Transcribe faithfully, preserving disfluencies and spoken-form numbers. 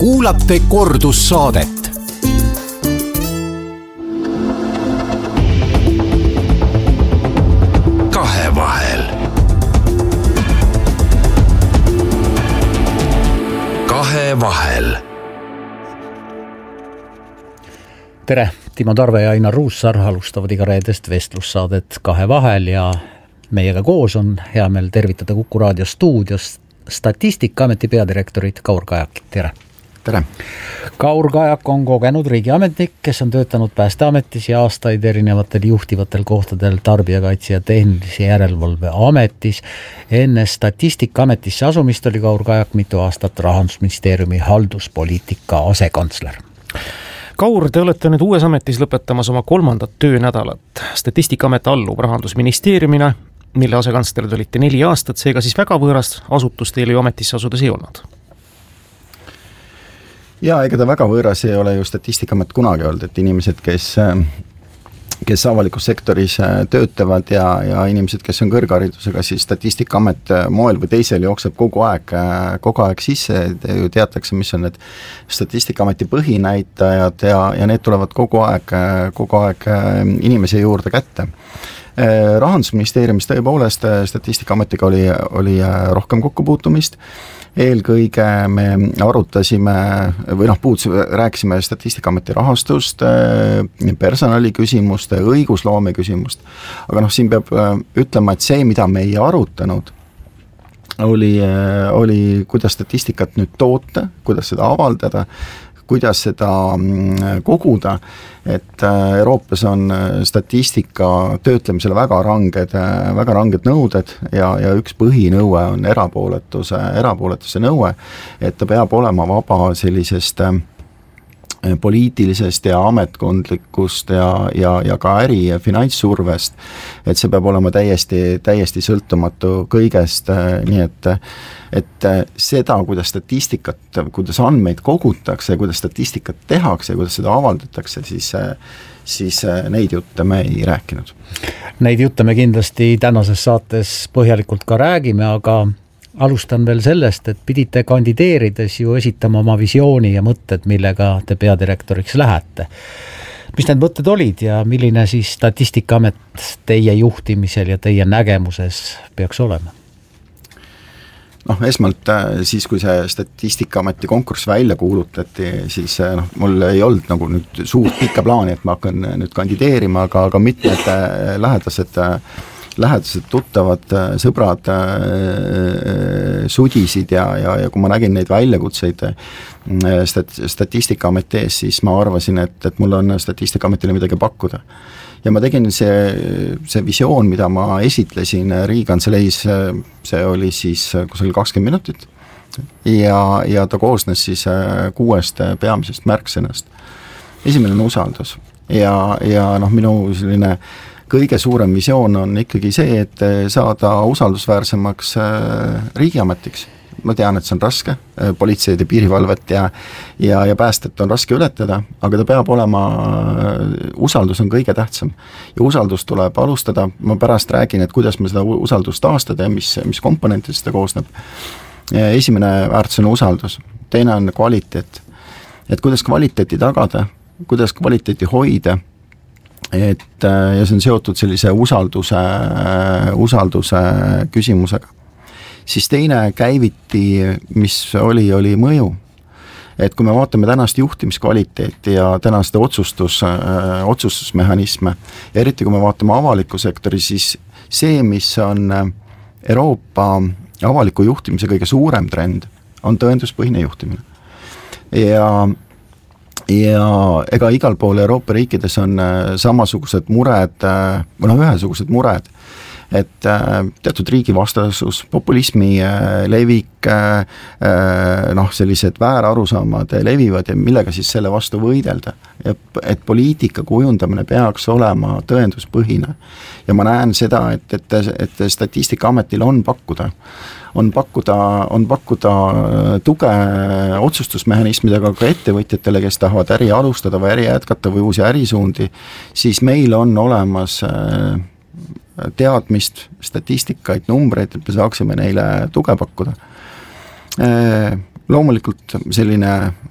kuulate kordussaadet. Kahevahel. Kahevahel. Tere, Timo Tarve ja Ainar Ruussaar alustavad iga reedest vestlussaadet Kahevahel ja meiega koos on hea meel tervitada Kuku raadio stuudios Statistikaameti peadirektorit Kaur Kajakit. Tere! Tere! Kaur Kajak on kogenud riigiametnik, kes on töötanud Päästeametis ja aastaid erinevatel juhtivatel kohtadel Tarbijakaitse ja Tehnilise Järelevalve ametis. Enne Statistikaametisse asumist oli Kaur Kajak mitu aastat Rahandusministeeriumi halduspoliitika asekantsler. Kaur, te olete nüüd uues ametis lõpetamas oma kolmandat töönädalat. Statistikaamet allub Rahandusministeeriumina, mille asekantslerid olite neli aastat, seega siis väga võõras asutus teile ju ametisse asudes ei olnud. Ja ega ta väga võõras ei ole ju Statistikaamet kunagi olnud, et inimesed, kes, kes avalikus sektoris töötavad ja, ja inimesed, kes on kõrgharidusega, siis Statistikaamet moel või teisel jookseb kogu aeg, kogu aeg sisse, te ju teatakse, mis on need Statistikaameti põhinäitajad ja, ja need tulevad kogu aeg, kogu aeg inimese juurde kätte. Rahandusministeeriumis tõepoolest Statistikaametiga oli, oli rohkem kokkupuutumist. Eelkõige me arutasime või noh, puudsime, rääkisime Statistikaameti rahastust, personali küsimust, õigusloome küsimust. Aga noh, siin peab ütlema, et see, mida me ei arutanud, oli, oli kuidas statistikat nüüd toota, kuidas seda avaldada, kuidas seda koguda, et Euroopas on statistika töötlemisele väga ranged, väga ranged nõuded ja, ja üks põhinõue on erapooletuse, erapooletuse nõue, et ta peab olema vaba sellisest poliitilisest ja ametkondlikust ja, ja, ja ka äri- ja finantssurvest, et see peab olema täiesti, täiesti sõltumatu kõigest, nii et et seda, kuidas statistikat, kuidas andmeid kogutakse, kuidas statistikat tehakse, kuidas seda avaldatakse, siis, siis neid jutte me ei rääkinud. Neid jutte me kindlasti tänases saates põhjalikult ka räägime, aga alustan veel sellest, et pidite kandideerides ju esitama oma visiooni ja mõtted, millega te peadirektoriks lähete. Mis need mõtted olid ja milline siis Statistikaamet teie juhtimisel ja teie nägemuses peaks olema? Noh, esmalt siis, kui see Statistikaameti konkurss välja kuulutati, siis noh, mul ei olnud nagu nüüd suurt pikka plaani, et ma hakkan nüüd kandideerima, aga, aga mitmed lähedased, lähedased tuttavad, sõbrad sudisid ja, ja, ja kui ma nägin neid väljakutseid stat, Statistikaamet ees, siis ma arvasin, et, et mul on Statistikaametile midagi pakkuda. Ja ma tegin see, see visioon, mida ma esitlesin Riigikantseleis, see oli siis kusagil kakskümmend minutit ja, ja ta koosnes siis kuuest peamisest märksõnast. Esimene on usaldus ja, ja noh, minu selline kõige suurem visioon on ikkagi see, et saada usaldusväärsemaks riigiametiks. Ma tean, et see on raske, politseid ja piirivalvet ja, ja, ja päästet on raske ületada, aga ta peab olema, usaldus on kõige tähtsam. Ja usaldus tuleb alustada, ma pärast räägin, et kuidas me seda usaldust taastada ja mis, mis komponentid seda koosneb. Esimene väärtus on usaldus, teine on kvaliteet. Et kuidas kvaliteeti tagada, kuidas kvaliteeti hoida, et, ja see on seotud sellise usalduse, usalduse küsimusega. Siis teine käiviti, mis oli, oli mõju. Et kui me vaatame tänast juhtimiskvaliteeti ja tänaste otsustus, otsustusmehhanisme, ja eriti kui me vaatame avaliku sektori, siis see, mis on Euroopa avaliku juhtimise kõige suurem trend, on tõenduspõhine juhtimine. Ja, ja ega igal pool Euroopa riikides on samasugused mured, või noh, ühesugused mured, et teatud riigi vastasus, populismi levik, noh, sellised väärarusaamad levivad ja millega siis selle vastu võidelda. Et poliitika kujundamine peaks olema tõenduspõhine. Ja ma näen seda, et, et, et Statistikaametil on pakkuda. On pakkuda, on pakkuda tuge otsustusmehhanismidega ka ettevõtjatele, kes tahavad äri alustada või äri jätkata või uusi ärisuundi, siis meil on olemas teadmist, statistikaid, numbreid, et me saaksime neile tuge pakkuda. Loomulikult selline